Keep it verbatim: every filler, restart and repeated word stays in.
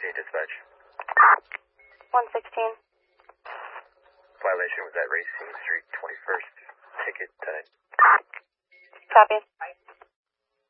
sixteen dispatch. one sixteen. Violation was at Racine Street, twenty-first. Ticket tonight. Copy.